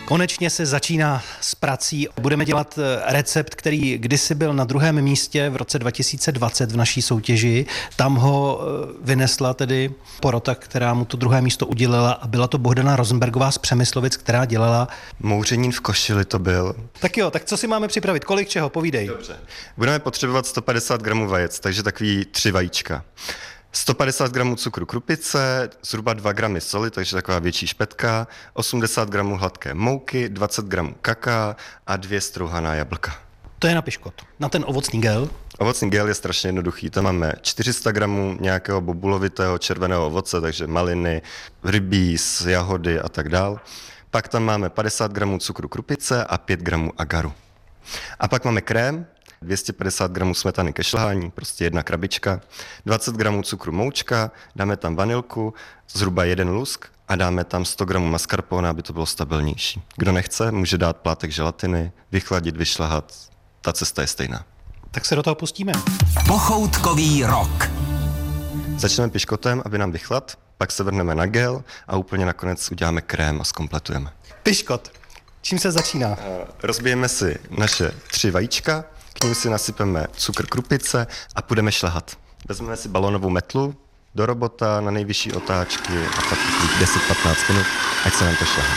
Konečně se začíná s prací. Budeme dělat recept, který kdysi byl na druhém místě v roce 2020 v naší soutěži. Tam ho vynesla tedy porota, která mu to druhé místo udělila, a byla to Bohdana Rosenbergová z Přemyslovic, která dělala Mouřenín v košili to byl. Tak jo, tak co si máme připravit? Kolik čeho? Povídej. Dobře. Budeme potřebovat 150 gramů vajec, takže takový 3 vajíčka. 150 gramů cukru krupice, zhruba 2 gramy soli, takže taková větší špetka, 80 gramů hladké mouky, 20 gramů kakaa a 2 strouhaná jablka. To je na piškot. Na ten ovocný gel. Ovocný gel je strašně jednoduchý. Tam máme 400 gramů nějakého bobulovitého červeného ovoce, takže maliny, rybíz, jahody a tak dál. Pak tam máme 50 gramů cukru krupice a 5 gramů agaru. A pak máme krém, 250 gramů smetany ke šlhání, prostě 1 krabička, 20 gramů cukru moučka, dáme tam vanilku, zhruba 1 lusk a dáme tam 100 gramů mascarpone, aby to bylo stabilnější. Kdo nechce, může dát plátek želatiny, vychladit, vyšlahat. Ta cesta je stejná. Tak se do toho pustíme. Pochoutkový rok. Začneme piškotem, aby nám vychlad, pak se vrhneme na gel a úplně nakonec uděláme krém a zkompletujeme. Piškot. Čím se začíná? Rozbijeme si naše 3 vajíčka, k ním si nasypeme cukr krupice a půjdeme šlahat. Vezmeme si balónovou metlu, do robota, na nejvyšší otáčky a pak 10-15 minut, ať se nám to šlahá.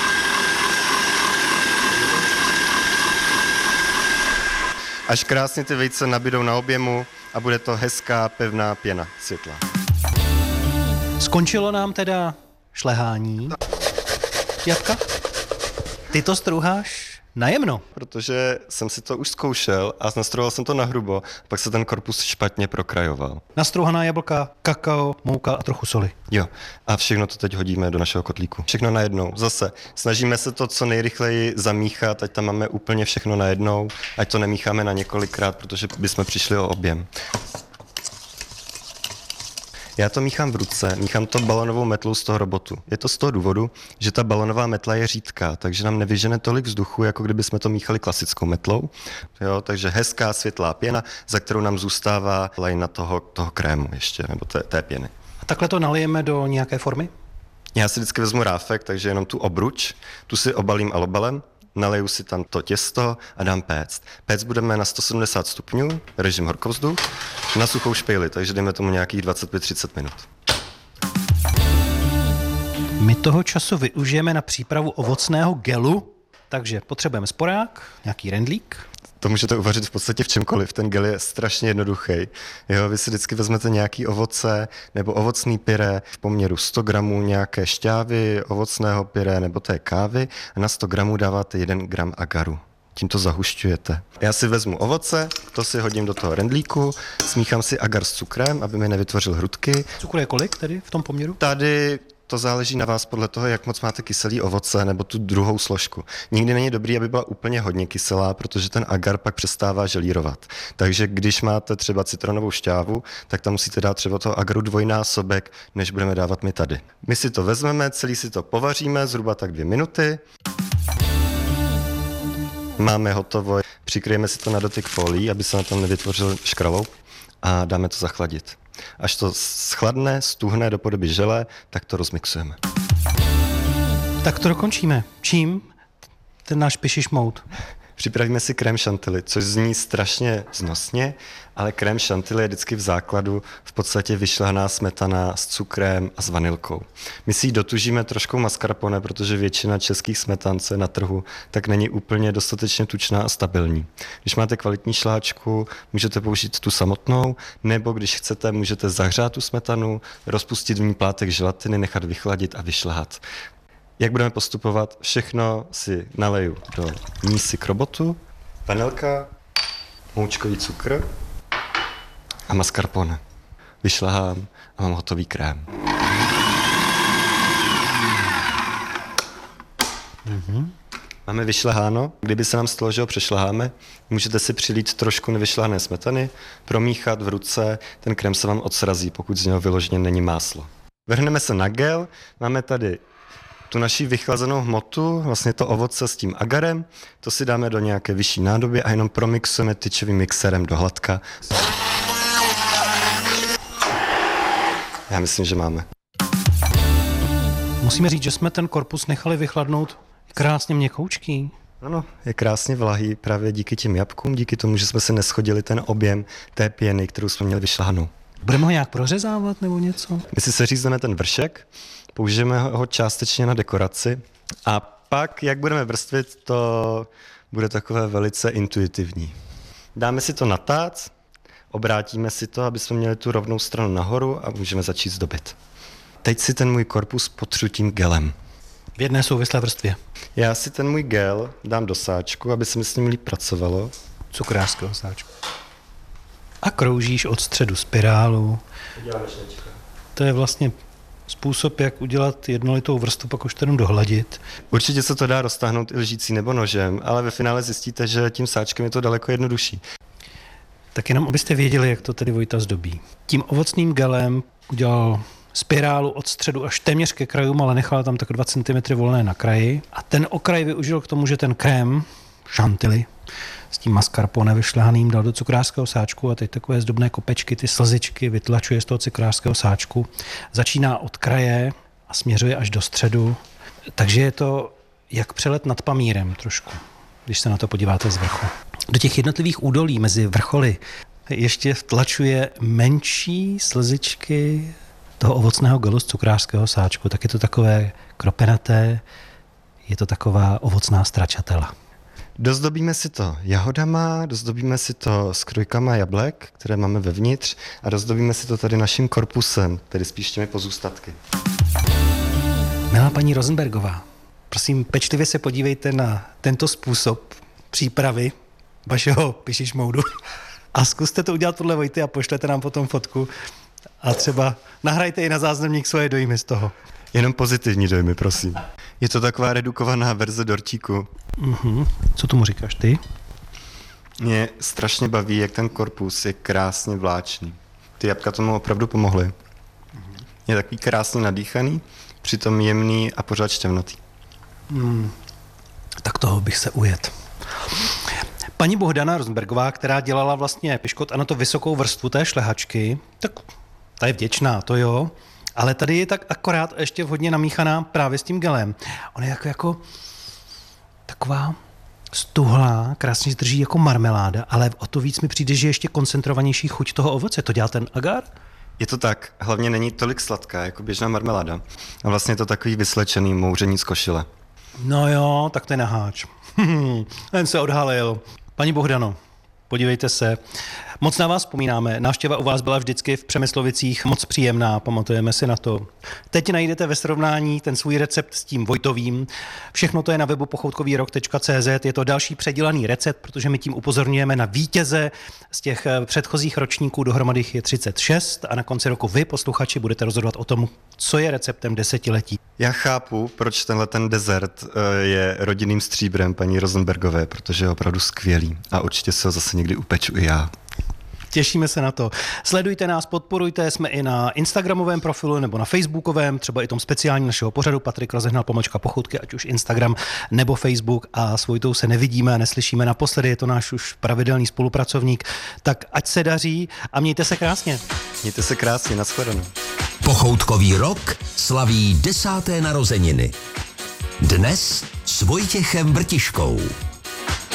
Až krásně ty vejce nabydou na objemu a bude to hezká, pevná pěna světlá. Skončilo nám teda šlehání. Jatka? Ty to strouháš najemno. Protože jsem si to už zkoušel a nastrouhal jsem to na hrubo, pak se ten korpus špatně prokrajoval. Nastrouhaná jablka, kakao, mouka a trochu soli. Jo, a všechno to teď hodíme do našeho kotlíku. Všechno najednou. Zase snažíme se to co nejrychleji zamíchat, ať tam máme úplně všechno najednou, ať to nemícháme na několikrát, protože bychom přišli o objem. Já to míchám v ruce, míchám to balonovou metlou z toho robotu. Je to z toho důvodu, že ta balonová metla je řídká, takže nám nevyžene tolik vzduchu, jako kdyby jsme to míchali klasickou metlou. Jo, takže hezká světlá pěna, za kterou nám zůstává lajna toho krému ještě, nebo té pěny. A takhle to nalijeme do nějaké formy? Já si vždycky vezmu ráfek, takže jenom tu obruč, tu si obalím alobalem, naleju si tam to těsto a dám péct. Péct budeme na 170 stupňů, režim horkovzduch, na suchou špejli, takže dejme tomu nějakých 25-30 minut. My toho času využijeme na přípravu ovocného gelu, takže potřebujeme sporák, nějaký rendlík. To můžete uvařit v podstatě v čemkoliv, ten gel je strašně jednoduchý. Jo, vy si vždycky vezmete nějaký ovoce nebo ovocný pyré v poměru 100 gramů nějaké šťávy, ovocného pyré nebo té kávy a na 100 gramů dáváte 1 gram agaru. Tím to zahušťujete. Já si vezmu ovoce, to si hodím do toho rendlíku, smíchám si agar s cukrem, aby mi nevytvořil hrudky. Cukru je kolik tedy v tom poměru? Tady to záleží na vás podle toho, jak moc máte kyselý ovoce nebo tu druhou složku. Nikdy není dobrý, aby byla úplně hodně kyselá, protože ten agar pak přestává želírovat. Takže když máte třeba citronovou šťávu, tak tam musíte dát třeba toho agaru dvojnásobek, než budeme dávat my tady. My si to vezmeme, celý si to povaříme, zhruba tak 2 minuty. Máme hotovo, přikryjeme si to na dotyk folií, aby se na tom nevytvořil škraloup a dáme to zachladit. Až to schladne, stuhne do podoby žele, tak to rozmixujeme. Tak to dokončíme. Čím? Ten náš pišišmout. Připravíme si krém chantilly, což zní strašně vznosně, ale krém chantilly je vždycky v základu v podstatě vyšlehaná smetana s cukrem a s vanilkou. My si ji dotužíme trošku mascarpone, protože většina českých smetan, co je na trhu, tak není úplně dostatečně tučná a stabilní. Když máte kvalitní šláčku, můžete použít tu samotnou, nebo když chcete, můžete zahřát tu smetanu, rozpustit v ní plátek želatiny, nechat vychladit a vyšlehat. Jak budeme postupovat? Všechno si naleju do mísy k robotu, vanilka, moučkový cukr a mascarpone. Vyšlahám a mám hotový krém. Máme vyšleháno. Kdyby se nám stalo, že ho přešleháme, můžete si přilít trošku nevyšlehané smetany, promíchat v ruce, ten krém se vám odsrazí, pokud z něho vyloženě není máslo. Vrhneme se na gel, máme tady tu naši vychlazenou hmotu, vlastně to ovoce s tím agarem, to si dáme do nějaké vyšší nádoby a jenom promixujeme tyčovým mixérem do hladka. Já myslím, že máme. Musíme říct, že jsme ten korpus nechali vychladnout Krásně měkoučký. Ano, je krásně vlahý právě díky těm jabkům, díky tomu, že jsme se neschodili ten objem té pěny, kterou jsme měli vyšláhnout. Budeme ho nějak prořezávat nebo něco? My si seřízneme ten vršek, použijeme ho částečně na dekoraci a pak, jak budeme vrstvit, to bude takové velice intuitivní. Dáme si to na tác, obrátíme si to, aby jsme měli tu rovnou stranu nahoru a můžeme začít zdobit. Teď si ten můj korpus potřu tím gelem. V jedné souvislé vrstvě. Já si ten můj gel dám do sáčku, aby se mi s ním líp pracovalo. Cukrářského sáčku. A kroužíš od středu spirálu. To je vlastně způsob, jak udělat jednolitou vrstvu, pak už to jenom dohladit. Určitě se to dá roztáhnout i lžící nebo nožem, ale ve finále zjistíte, že tím sáčkem je to daleko jednodušší. Tak jenom abyste věděli, jak to tedy Vojta zdobí. Tím ovocným gelem udělal spirálu od středu až téměř ke krajům, ale nechal tam tak 2 cm volné na kraji. A ten okraj využil k tomu, že ten krém chantilly s tím mascarpone vyšlehaným dal do cukrářského sáčku a teď takové zdobné kopečky, ty slzičky vytlačuje z toho cukrářského sáčku. Začíná od kraje a směřuje až do středu. Takže je to jak přelet nad Pamírem trošku, když se na to podíváte z vrchu. Do těch jednotlivých údolí mezi vrcholy ještě vtlačuje menší slzičky toho ovocného gelu z cukrářského sáčku. Tak je to takové kropenaté, je to taková ovocná stračatela. Dozdobíme si to jahodama, dozdobíme si to skrojkama jablek, které máme vevnitř a dozdobíme si to tady naším korpusem, tedy spíš těmi pozůstatky. Milá paní Rosenbergová, prosím, pečlivě se podívejte na tento způsob přípravy vašeho pišišmoudu a zkuste to udělat podle Vojty a pošlete nám potom fotku a třeba nahrajte i na záznamník svoje dojmy z toho. Jenom pozitivní dojmy, prosím. Je to taková redukovaná verze dortíku. Co tomu říkáš ty? Mě strašně baví, jak ten korpus je krásně vláčný. Ty jabka tomu opravdu pomohly. Je takový krásně nadýchaný, přitom jemný a pořád šťavnatý. Tak toho bych se ujet. Paní Bohdana Rosenbergová, která dělala vlastně piškot a na to vysokou vrstvu té šlehačky, tak ta je vděčná, to jo, ale tady je tak akorát ještě hodně namíchaná právě s tím gelem. Ona je jako taková stuhlá, krásně drží jako marmeláda, ale o to víc mi přijde, že je ještě koncentrovanější chuť toho ovoce. To dělá ten agar? Je to tak, hlavně není tolik sladká, jako běžná marmeláda. A vlastně je to takový vyslečený mouření z košile. No jo, tak to je naháč. Ten se odhalil. Paní Bohdano, podívejte se. Moc na vás vzpomínáme. Návštěva u vás byla vždycky v Přemyslovicích moc příjemná, pamatujeme si na to. Teď najdete ve srovnání ten svůj recept s tím Vojtovým. Všechno to je na webu pochoutkovýrok.cz. Je to další předělaný recept, protože my tím upozorňujeme na vítěze z těch předchozích ročníků, dohromady jich je 36 a na konci roku vy, posluchači, budete rozhodovat o tom, co je receptem desetiletí. Já chápu, proč ten dezert je rodinným stříbrem paní Rosenbergové, protože je opravdu skvělý a určitě se ho zase někdy upeču i já. Těšíme se na to. Sledujte nás, podporujte, jsme i na Instagramovém profilu nebo na Facebookovém, třeba i tom speciálním našeho pořadu Patrik Rozehnal _pochoutky, ať už Instagram nebo Facebook, a s Vojtou se nevidíme a neslyšíme naposledy, je to náš už pravidelný spolupracovník, tak ať se daří a mějte se krásně. Mějte se krásně, nashledanou. Pochoutkový rok slaví 10. narozeniny. Dnes s Vojtěchem Vrtiškou.